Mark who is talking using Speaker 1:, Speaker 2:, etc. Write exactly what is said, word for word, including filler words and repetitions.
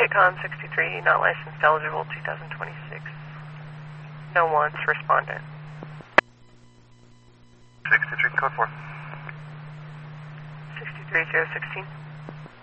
Speaker 1: Raycom sixty-three, not licensed, eligible, two thousand twenty-six. No wants, respondent.
Speaker 2: sixty-three, code four.
Speaker 1: sixty-three zero one six.